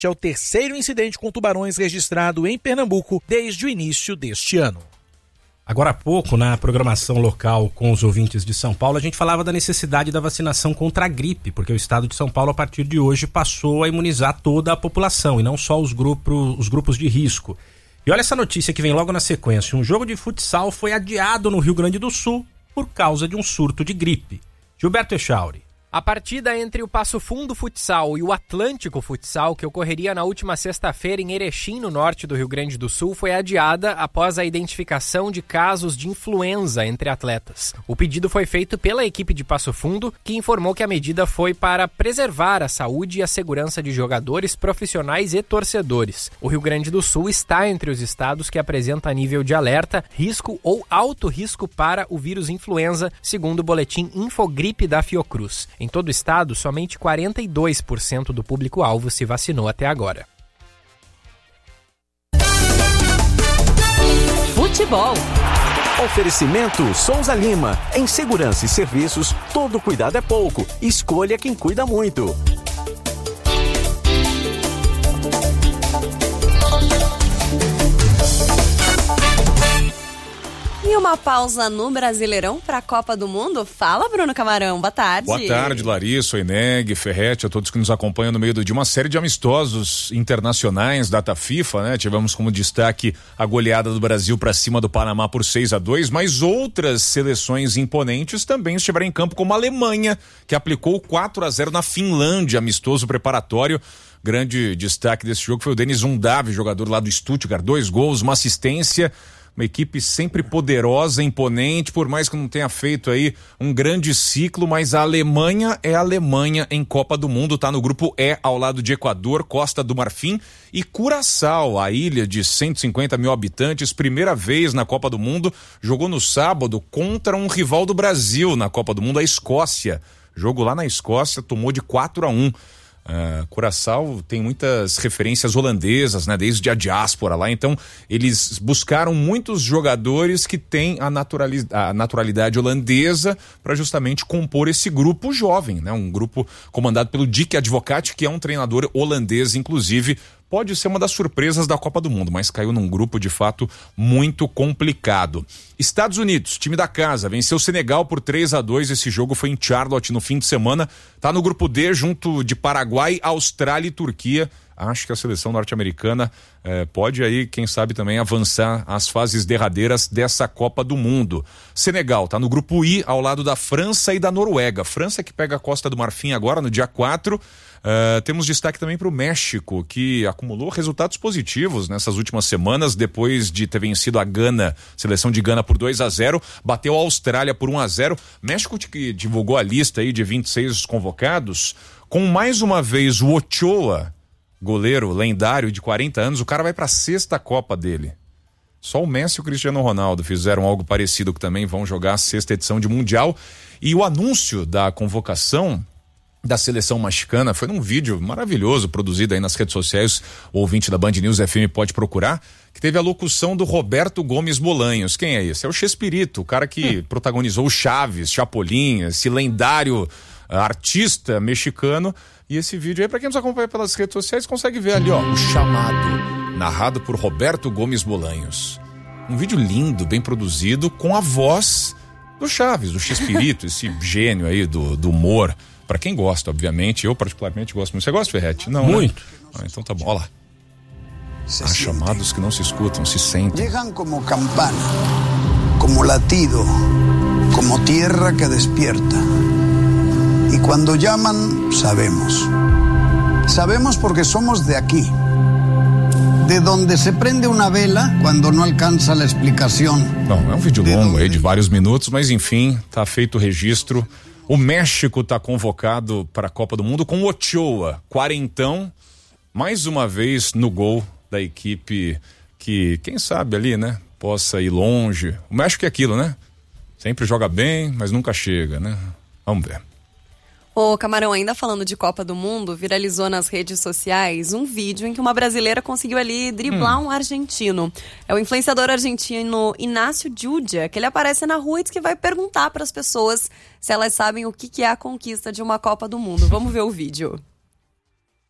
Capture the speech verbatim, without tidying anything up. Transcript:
é o terceiro incidente com tubarões registrado em Pernambuco desde o início deste ano. Agora há pouco, na programação local com os ouvintes de São Paulo, a gente falava da necessidade da vacinação contra a gripe, porque o estado de São Paulo, a partir de hoje, passou a imunizar toda a população e não só os grupos, os grupos de risco. E olha essa notícia que vem logo na sequência. Um jogo de futsal foi adiado no Rio Grande do Sul por causa de um surto de gripe. Gilberto Echauri. A partida entre o Passo Fundo Futsal e o Atlântico Futsal, que ocorreria na última sexta-feira em Erechim, no norte do Rio Grande do Sul, foi adiada após a identificação de casos de influenza entre atletas. O pedido foi feito pela equipe de Passo Fundo, que informou que a medida foi para preservar a saúde e a segurança de jogadores, profissionais e torcedores. O Rio Grande do Sul está entre os estados que apresenta nível de alerta, risco ou alto risco para o vírus influenza, segundo o boletim Infogripe da Fiocruz. Em todo o estado, somente quarenta e dois por cento do público-alvo se vacinou até agora. Futebol. Oferecimento Souza Lima. Em segurança e serviços, todo cuidado é pouco. Escolha quem cuida muito. E uma pausa no Brasileirão para a Copa do Mundo? Fala, Bruno Camarão, boa tarde. Boa tarde, Larissa, Oineg, Ferretti, a todos que nos acompanham no meio de uma série de amistosos internacionais, data FIFA, né? Tivemos como destaque a goleada do Brasil para cima do Panamá por seis a dois, mas outras seleções imponentes também estiveram em campo, como a Alemanha, que aplicou quatro a zero na Finlândia, amistoso preparatório. Grande destaque desse jogo foi o Denis Undav, jogador lá do Stuttgart, dois gols, uma assistência. Uma equipe sempre poderosa, imponente, por mais que não tenha feito aí um grande ciclo, mas a Alemanha é a Alemanha em Copa do Mundo, tá no grupo E, ao lado de Equador, Costa do Marfim e Curaçao, a ilha de cento e cinquenta mil habitantes, primeira vez na Copa do Mundo, jogou no sábado contra um rival do Brasil na Copa do Mundo, a Escócia. Jogo lá na Escócia, tomou de quatro a um. Uh, Curaçao tem muitas referências holandesas, né? Desde a diáspora lá, então eles buscaram muitos jogadores que têm a, naturali- a naturalidade holandesa para justamente compor esse grupo jovem, né? Um grupo comandado pelo Dick Advocaat, que é um treinador holandês, inclusive. Pode ser uma das surpresas da Copa do Mundo, mas caiu num grupo de fato muito complicado. Estados Unidos, time da casa, venceu o Senegal por três a dois. Esse jogo foi em Charlotte no fim de semana. Tá no grupo D junto de Paraguai, Austrália e Turquia. Acho que a seleção norte-americana eh, pode aí, quem sabe também, avançar às fases derradeiras dessa Copa do Mundo. Senegal tá no grupo I, ao lado da França e da Noruega. França que pega a Costa do Marfim agora no dia quatro. Uh, temos destaque também para o México, que acumulou resultados positivos nessas últimas semanas, depois de ter vencido a Gana, seleção de Gana por dois a zero, bateu a Austrália por um a zero. México que divulgou a lista aí de vinte e seis convocados, com mais uma vez o Ochoa, goleiro lendário de quarenta anos, o cara vai para a sexta Copa dele. Só o Messi e o Cristiano Ronaldo fizeram algo parecido, que também vão jogar a sexta edição de Mundial. E o anúncio da convocação da seleção mexicana foi num vídeo maravilhoso produzido aí nas redes sociais, o ouvinte da Band News F M pode procurar, que teve a locução do Roberto Gomes Bolanhos. Quem é esse? É o Chespirito, o cara que hum. protagonizou o Chaves, Chapolin, esse lendário uh, artista mexicano. E esse vídeo aí, pra quem nos acompanha pelas redes sociais, consegue ver ali, ó, o chamado, narrado por Roberto Gomes Bolanhos. Um vídeo lindo, bem produzido, com a voz do Chaves, do Chespirito, esse gênio aí do, do humor. Pra quem gosta, obviamente, eu particularmente gosto muito. Você gosta, Ferretti? Não, muito. Né? Ah, então tá bom, olha lá. Há chamados que não se escutam, se sentem. Llegan como campana, como latido, como tierra que despierta. E quando llaman, sabemos. Sabemos porque somos de aquí. De donde se prende una vela quando não alcança a explicação. Não, é um vídeo longo aí de vários minutos, mas enfim, tá feito o registro. O México está convocado para a Copa do Mundo com o Ochoa, quarentão, mais uma vez no gol da equipe que, quem sabe ali, né, possa ir longe. O México é aquilo, né? Sempre joga bem, mas nunca chega, né? Vamos ver. Ô, Camarão, ainda falando de Copa do Mundo, viralizou nas redes sociais um vídeo em que uma brasileira conseguiu ali driblar hum. um argentino. É o influenciador argentino Inácio Judia, que ele aparece na rua e diz que vai perguntar para as pessoas se elas sabem o que, que é a conquista de uma Copa do Mundo. Vamos ver o vídeo.